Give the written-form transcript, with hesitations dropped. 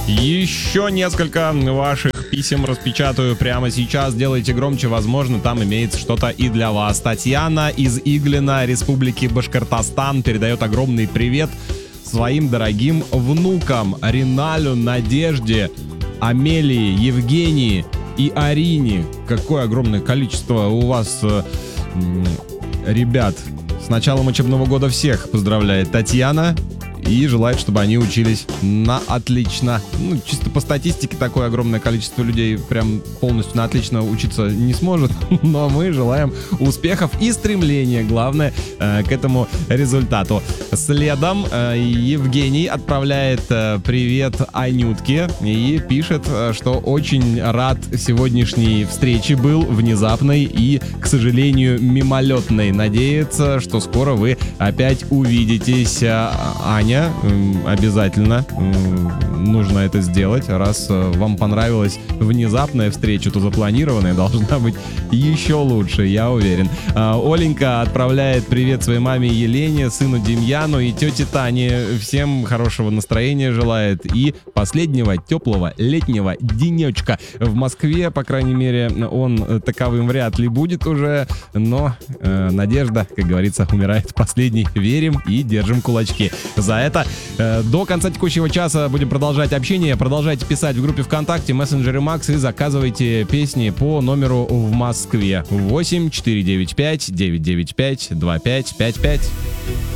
Еще несколько ваших писем распечатаю прямо сейчас. Делайте громче, возможно, там имеется что-то и для вас. Татьяна из Иглина, Республики Башкортостан, передает огромный привет своим дорогим внукам Риналю, Надежде, Амелии, Евгении и Арине. Какое огромное количество у вас ребят. С началом учебного года всех поздравляет Татьяна и желает, чтобы они учились на отлично. Ну, чисто по статистике такое огромное количество людей прям полностью на отлично учиться не сможет, но мы желаем успехов и стремления, главное, к этому результату. Следом Евгений отправляет привет Анютке и пишет, что очень рад сегодняшней встрече, был внезапной и, к сожалению, мимолетной. Надеется, что скоро вы опять увидитесь. Аня, обязательно нужно это сделать. Раз вам понравилась внезапная встреча, то запланированная должна быть еще лучше, я уверен. Оленька отправляет привет своей маме Елене, сыну Демьяну и тете Тане. Всем хорошего настроения желает и последнего теплого летнего денечка. В Москве, по крайней мере, он таковым вряд ли будет уже, но надежда, как говорится, умирает последней. Верим и держим кулачки за это. До конца текущего часа будем продолжать общение. Продолжайте писать в группе ВКонтакте, мессенджеры Макс, и заказывайте песни по номеру в Москве 8 495 995 2555.